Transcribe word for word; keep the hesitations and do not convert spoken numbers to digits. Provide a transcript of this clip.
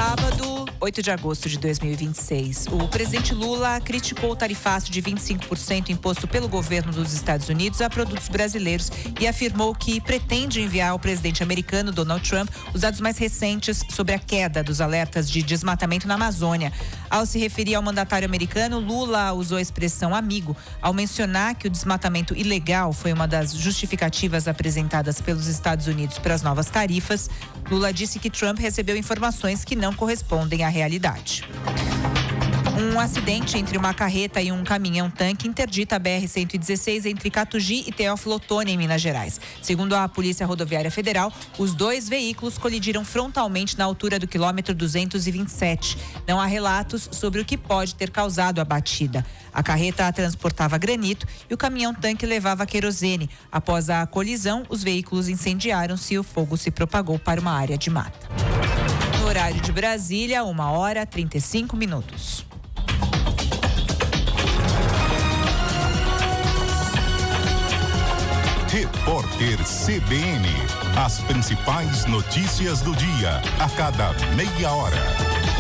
sábado, oito de agosto de dois mil e vinte e seis. O presidente Lula criticou o tarifaço de vinte e cinco por cento imposto pelo governo dos Estados Unidos a produtos brasileiros e afirmou que pretende enviar ao presidente americano Donald Trump os dados mais recentes sobre a queda dos alertas de desmatamento na Amazônia. Ao se referir ao mandatário americano, Lula usou a expressão amigo ao mencionar que o desmatamento ilegal foi uma das justificativas apresentadas pelos Estados Unidos para as novas tarifas. Lula disse que Trump recebeu informações que não correspondem à realidade. Um acidente entre uma carreta e um caminhão-tanque interdita a B R cento e dezesseis entre Catugi e Teófilo Otoni, em Minas Gerais. Segundo a Polícia Rodoviária Federal, os dois veículos colidiram frontalmente na altura do quilômetro duzentos e vinte e sete. Não há relatos sobre o que pode ter causado a batida. A carreta transportava granito e o caminhão-tanque levava querosene. Após a colisão, os veículos incendiaram-se e o fogo se propagou para uma área de mata. No horário de Brasília, uma hora e trinta e cinco minutos. Repórter C B N. As principais notícias do dia, a cada meia hora.